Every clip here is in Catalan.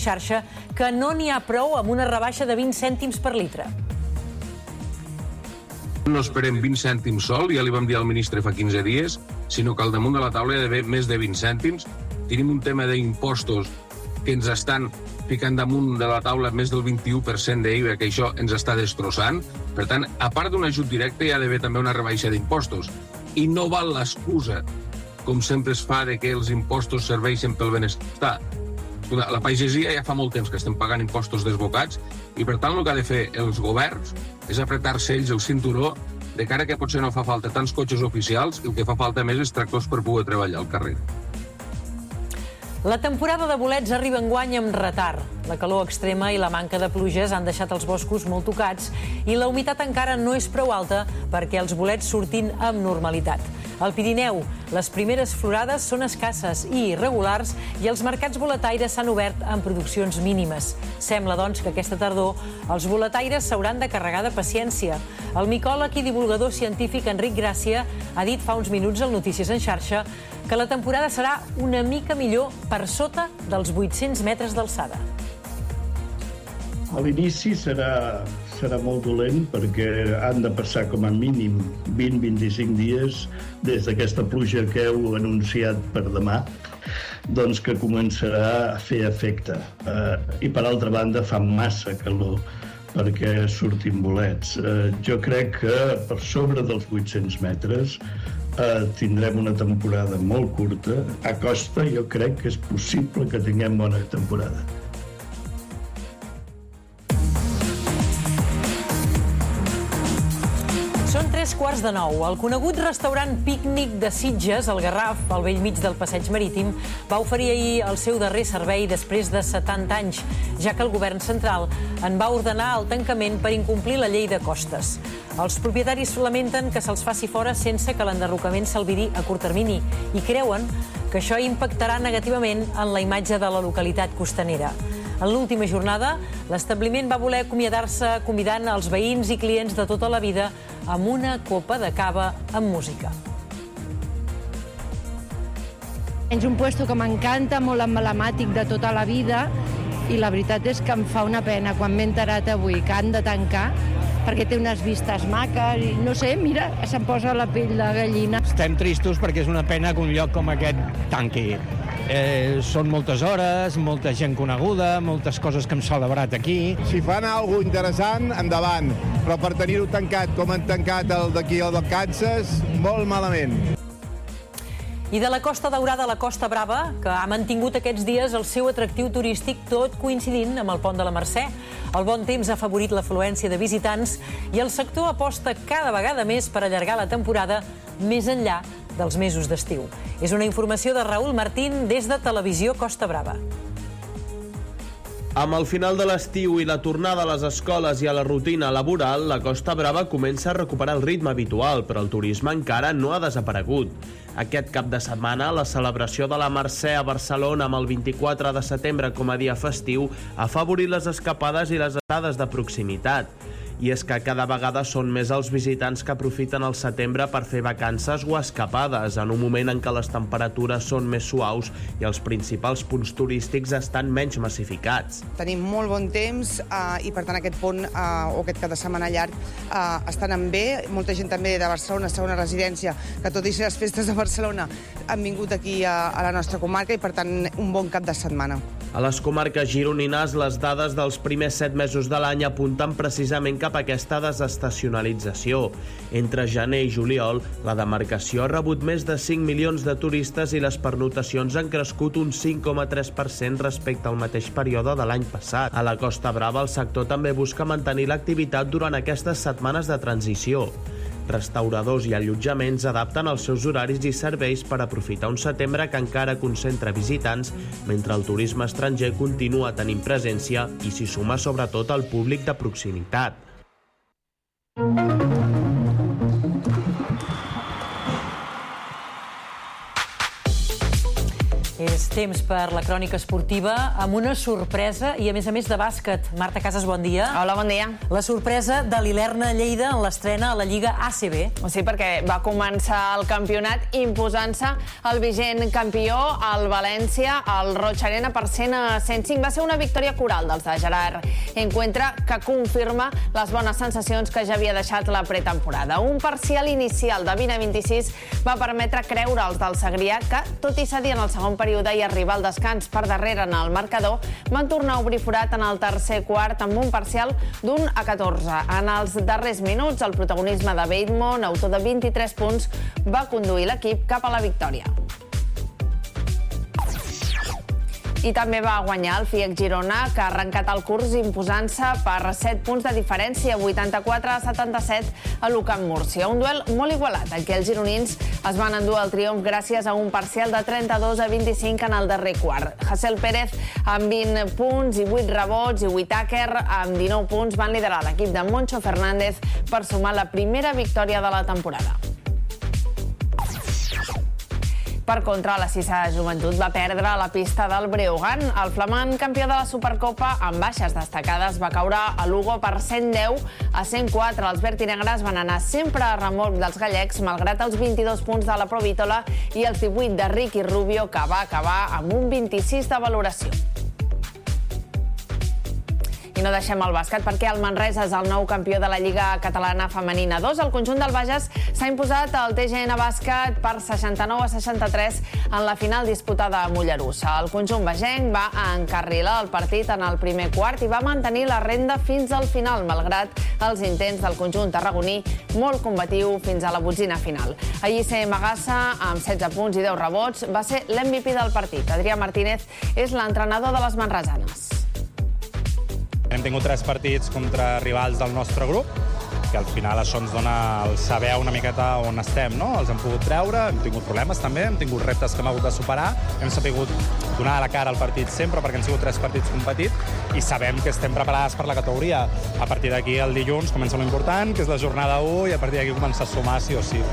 xarxa que no n'hi ha prou amb una rebaixa de 20 cèntims per litre. No esperem 20 cèntims sol, ja li vam dir al ministre fa 15 dies, sinó que al damunt de la taula hi ha d'haver més de 20 cèntims. Tenim un tema d'impostos que ens estan ficant damunt de la taula més del 21% d'IVA, que això ens està destrossant. Per tant, a part d'un ajut directe, hi ha d'haver també una rebaixa d'impostos. I no val l'excusa, com sempre es fa, de que els impostos serveixen pel benestar. La pagesia ja fa molt temps que estem pagant impostos desbocats i, per tant, el que ha de fer els governs és apretar-se ells el cinturó de cara que potser no fa falta tants cotxes oficials i el que fa falta més és tractors per poder treballar al carrer. La temporada de bolets arriba enguany amb retard. La calor extrema i la manca de pluges han deixat els boscos molt tocats i la humitat encara no és prou alta perquè els bolets surtin amb normalitat. Al Pirineu, les primeres florades són escasses i irregulars i els mercats boletaires s'han obert amb produccions mínimes. Sembla, doncs, que aquesta tardor els boletaires s'hauran de carregar de paciència. El micòleg i divulgador científic Enric Gràcia ha dit fa uns minuts al Notícies en xarxa que la temporada serà una mica millor per sota dels 800 metres d'alçada. A l'inici serà molt dolent perquè han de passar com a mínim 20-25 dies des d'aquesta pluja que heu anunciat per demà, doncs que començarà a fer efecte. I per altra banda fa massa calor perquè surtin bolets. Jo crec que per sobre dels 800 metres tindrem una temporada molt curta. A Costa jo crec que és possible que tinguem bona temporada. Són 8:45. El conegut restaurant Pícnic de Sitges, al Garraf, al bell mig del passeig marítim, va oferir ahir el seu darrer servei després de 70 anys, ja que el govern central en va ordenar el tancament per incomplir la llei de costes. Els propietaris lamenten que se'ls faci fora sense que l'enderrocament s'albiri a curt termini i creuen que això impactarà negativament en la imatge de la localitat costanera. En l'última jornada, l'establiment va voler acomiadar-se convidant els veïns i clients de tota la vida amb una copa de cava amb música. És un puesto que m'encanta, molt emblemàtic de tota la vida, i la veritat és que em fa una pena quan m'he enterat avui que han de tancar, perquè té unes vistes maques i no sé, mira, se'm posa la pell de gallina. Estem tristos perquè és una pena que un lloc com aquest tanqui. Són moltes hores, molta gent coneguda, moltes coses que hem celebrat aquí. Si fan alguna cosa interessant, endavant. Però per tenir-ho tancat com han tancat el d'aquí o del Kansas, molt malament. I de la Costa Daurada a la Costa Brava, que ha mantingut aquests dies el seu atractiu turístic, tot coincidint amb el pont de la Mercè. El bon temps ha afavorit l'afluència de visitants i el sector aposta cada vegada més per allargar la temporada més enllà dels mesos d'estiu. És una informació de Raül Martín des de Televisió Costa Brava. Amb el final de l'estiu i la tornada a les escoles i a la rutina laboral, la Costa Brava comença a recuperar el ritme habitual, però el turisme encara no ha desaparegut. Aquest cap de setmana, la celebració de la Mercè a Barcelona amb el 24 de setembre com a dia festiu ha afavorit les escapades i les estades de proximitat. I és que cada vegada són més els visitants que aprofiten el setembre per fer vacances o escapades, en un moment en què les temperatures són més suaus i els principals punts turístics estan menys massificats. Tenim molt bon temps i, per tant, aquest pont o aquest cap de setmana llarg estan en bé. Molta gent també de Barcelona, segona residència, que tot i ser les festes de Barcelona han vingut aquí a la nostra comarca i, per tant, un bon cap de setmana. A les comarques gironines, les dades dels primers 7 mesos de l'any apunten precisament cap a aquesta desestacionalització. Entre gener i juliol, la demarcació ha rebut més de 5 milions de turistes i les pernotacions han crescut un 5,3% respecte al mateix període de l'any passat. A la Costa Brava, el sector també busca mantenir l'activitat durant aquestes setmanes de transició. Restauradors i allotjaments adapten els seus horaris i serveis per aprofitar un setembre que encara concentra visitants, mentre el turisme estranger continua tenint presència i s'hi suma sobretot el públic de proximitat. És És temps per la crònica esportiva amb una sorpresa i, a més de bàsquet. Marta Casas, bon dia. Hola, bon dia. La sorpresa de l'Ilerna Lleida en l'estrena a la Lliga ACB. Sí, perquè va començar el campionat imposant-se el vigent campió, el València, al Roig Arena per 100-105. Va ser una victòria coral dels de Gerard Encuentra que confirma les bones sensacions que ja havia deixat la pretemporada. Un parcial inicial de 20-26 va permetre creure als del Segrià que, tot i cedir en el segon període i arribar al descans per darrere en el marcador, van tornar a obrir forat en el tercer quart amb un parcial d'1-14. En els darrers minuts, el protagonisme de Bateman, autor de 23 punts, va conduir l'equip cap a la victòria. I també va guanyar el FIEC Girona, que ha arrencat el curs imposant-se per 7 punts de diferència, 84-77 a l'UCAM Múrcia. Un duel molt igualat, en què els gironins es van endur el triomf gràcies a un parcial de 32-25 en el darrer quart. Hasél Pérez, amb 20 punts i 8 rebots, i Whittaker, amb 19 punts, van liderar l'equip de Moncho Fernández per sumar la primera victòria de la temporada. Per contra, la Sisa Joventut va perdre a la pista del Breogán. El flamant campió de la Supercopa, amb baixes destacades, va caure a Lugo per 110-104. Els vertinegres van anar sempre a remolc dels gallecs, malgrat els 22 punts de la Provítola i els 18 de Ricky Rubio, que va acabar amb un 26 de valoració. I no deixem el bàsquet perquè el Manresa és el nou campió de la Lliga Catalana Femenina 2. El conjunt del Bages s'ha imposat al TGN Bàsquet per 69-63 en la final disputada a Mollerussa. El conjunt bagenc va encarrilar el partit en el primer quart i va mantenir la renda fins al final, malgrat els intents del conjunt tarragoní, molt combatiu fins a la botzina final. Aïsse Magassa, amb 16 punts i 10 rebots, va ser l'MVP del partit. Adrià Martínez és l'entrenador de les manresanes. Hem tingut 3 partits contra rivals del nostre grup, que al final això ens dona el saber una miqueta on estem, no? Els hem pogut treure, hem tingut problemes també, hem tingut reptes que hem hagut de superar, hem sabut donar la cara al partit sempre perquè han sigut 3 partits competits i sabem que estem preparades per la categoria. A partir d'aquí el dilluns comença l'important, que és la jornada 1, i a partir d'aquí comença a sumar sí o sí.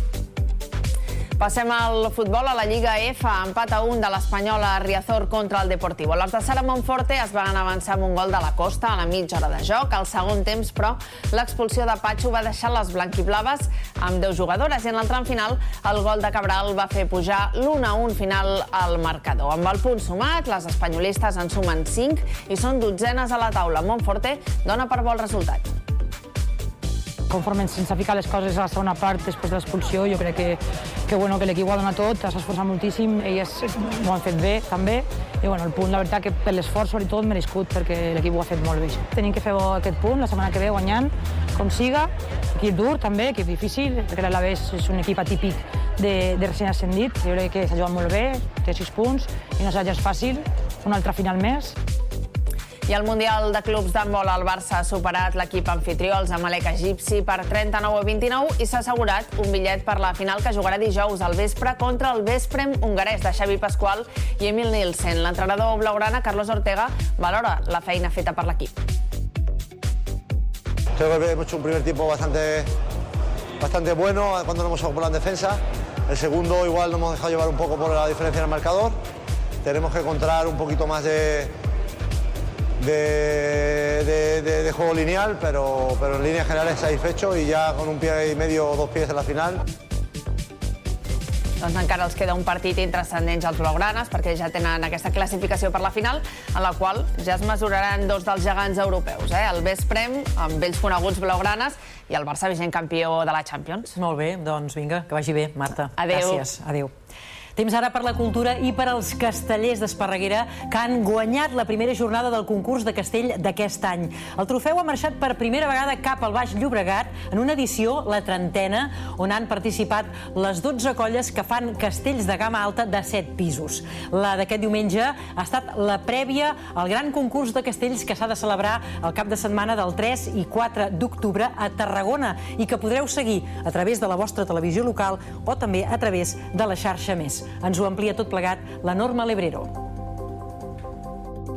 Passem al futbol, a la Lliga F, empat a 1 de l'Espanyol a Riazor contra el Deportivo. Les de Sara Monforte es van avançar amb un gol de la Costa a la mitja hora de joc. Al segon temps, però, l'expulsió de Patxo va deixar les blanquiblaves amb 10 jugadores i en el tram final el gol de Cabral va fer pujar l'1-1 final al marcador. Amb el punt sumat, les espanyolistes en sumen 5 i són 12enes a la taula. Monforte dona per bo el resultat. Conforme sense ficar les coses a la segona part, després de l'expulsió, jo crec que l'equip ho ha donat tot, s'ha esforçat moltíssim, elles ho han fet bé, també, i el punt, la veritat, que per l'esforç, sobretot, merescut, perquè l'equip ho ha fet molt bé. Tenim que fer aquest punt, la setmana que ve, guanyant, com siga, equip dur, també, equip difícil, perquè l'Alavés és un equip atípic de recent ascendit, jo crec que s'ha jugat molt bé, té 6 punts, i no serà gens fàcil, una altra final més. I al Mundial de Clubs d'handbol, el Barça ha superat l'equip anfitrió, el Zamalek egipci, per 39-29 i s'ha assegurat un bitllet per la final que jugarà dijous al vespre contra el Vesprem hongarès de Xavi Pascual i Emil Nielsen. L'entrenador blaugrana, Carlos Ortega, valora la feina feta per l'equip. Creo que hemos hecho un primer tiempo bastante bueno cuando nos hemos ocupado en defensa. El segundo igual nos hemos dejado llevar un poco por la diferencia en el marcador. Tenemos que encontrar un poquito más de juego lineal, pero en líneas generales satisfecho y ya con un pie y medio o 2 pies en la final. Doncs encara els queda un partit intranscendent als blaugranes, perquè ja tenen aquesta classificació per la final, en la qual ja es mesuraran 2 dels gegants europeus, el Vesprem, amb vells coneguts blaugranes, i el Barça vigent campió de la Champions. Molt bé, doncs vinga, que vagi bé, Marta. Adéu. Gràcies, adéu. Temps ara per la cultura i per als castellers d'Esparreguera, que han guanyat la primera jornada del concurs de castell d'aquest any. El trofeu ha marxat per primera vegada cap al Baix Llobregat, en una edició, la 30ena, on han participat les 12 colles que fan castells de gamma alta de 7 pisos. La d'aquest diumenge ha estat la prèvia al gran concurs de castells que s'ha de celebrar el cap de setmana del 3 i 4 d'octubre a Tarragona i que podreu seguir a través de la vostra televisió local o també a través de la xarxa Més. Ens ho amplia tot plegat la Norma Lebrero.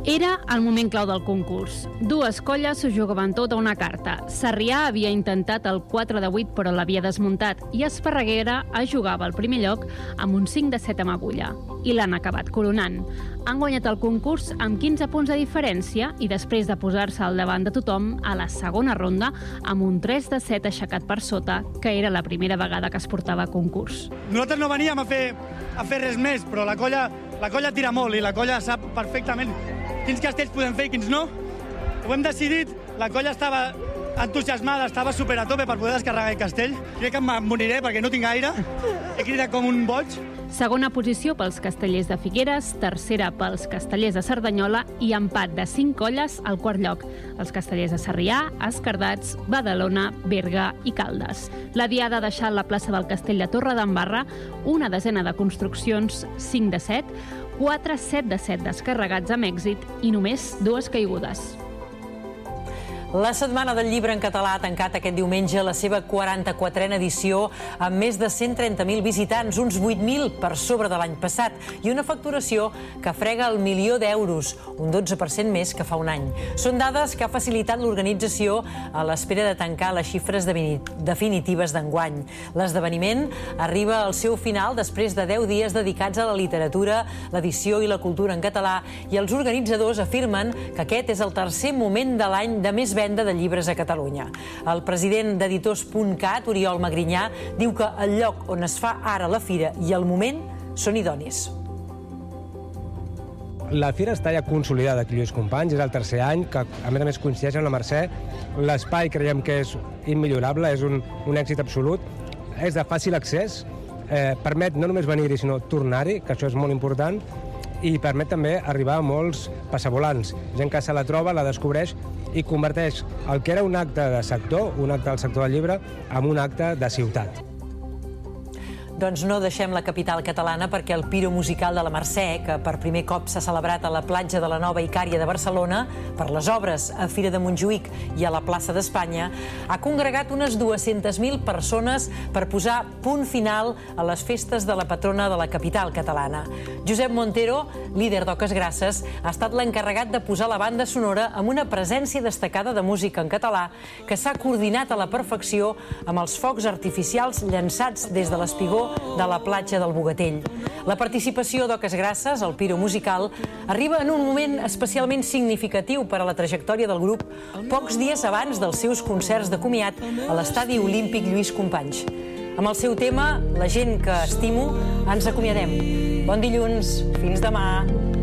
Era el moment clau del concurs. Dues colles s'ho jugaven tot a una carta. Sarrià havia intentat el 4 de 8 però l'havia desmuntat i Esparreguera es jugava al primer lloc amb un 5 de 7 amb agulla. I l'han acabat coronant. Han guanyat el concurs amb 15 punts de diferència i després de posar-se al davant de tothom a la segona ronda amb un 3 de 7 aixecat per sota, que era la primera vegada que es portava a concurs. Nosaltres no veníem a fer res més, però la colla tira molt i la colla sap perfectament quins castells podem fer i quins no. Ho hem decidit, la colla estava entusiasmada, estava super a tope per poder descarregar el castell. Crec que em moriré perquè no tinc aire. He cridat com un boig. Segona posició pels castellers de Figueres, tercera pels castellers de Cerdanyola i empat de 5 colles al quart lloc. Els castellers de Sarrià, Escardats, Badalona, Berga i Caldes. La diada ha deixat la plaça del Castell de Torredembarra, una desena de construccions, 5 de 7, 4 7 de 7 descarregats amb èxit i només 2 caigudes. La Setmana del Llibre en català ha tancat aquest diumenge la seva 44a edició amb més de 130.000 visitants, uns 8.000 per sobre de l'any passat, i una facturació que frega el 1.000.000 d'euros, un 12% més que fa un any. Són dades que ha facilitat l'organització a l'espera de tancar les xifres definitives d'enguany. L'esdeveniment arriba al seu final després de 10 dies dedicats a la literatura, l'edició i la cultura en català, i els organitzadors afirmen que aquest és el tercer moment de l'any de més venda de llibres a Catalunya. El president d'Editors.cat, Oriol Magrinyà, diu que el lloc on es fa ara la fira i el moment són idonis. La fira està ja consolidada aquí, Lluís Companys, és el tercer any, que a més coincideix amb la Mercè. L'espai creiem que és immillorable, és un èxit absolut, és de fàcil accés, permet no només venir-hi, sinó tornar-hi, que això és molt important, i permet també arribar a molts passavolants. Gent que se la troba, la descobreix i converteix el que era un acte de sector, un acte del sector del llibre, en un acte de ciutat. Doncs no deixem la capital catalana perquè el Piro Musical de la Mercè, que per primer cop s'ha celebrat a la platja de la Nova Icària de Barcelona, per les obres a Fira de Montjuïc i a la plaça d'Espanya, ha congregat unes 200.000 persones per posar punt final a les festes de la patrona de la capital catalana. Josep Montero, líder d'Oques Grasses, ha estat l'encarregat de posar la banda sonora amb una presència destacada de música en català que s'ha coordinat a la perfecció amb els focs artificials llançats des de l'espigó de la platja del Bogatell. La participació d'Oques Grasses, el Piro Musical, arriba en un moment especialment significatiu per a la trajectòria del grup, pocs dies abans dels seus concerts de comiat a l'Estadi Olímpic Lluís Companys. Amb el seu tema, La gent que estimo, ens acomiadem. Bon dilluns, fins demà.